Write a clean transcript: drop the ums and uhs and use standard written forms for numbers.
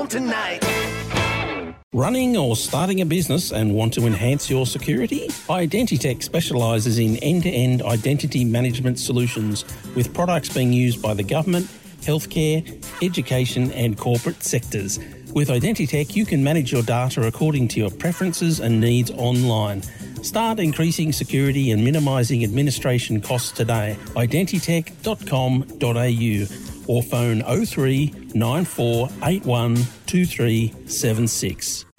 on tonight. Running or starting a business and want to enhance your security? Identitech specialises in end-to-end identity management solutions with products being used by the government, healthcare, education and corporate sectors. With Identitech, you can manage your data according to your preferences and needs online. Start increasing security and minimising administration costs today. Identitech.com.au or phone 03 9481 2376.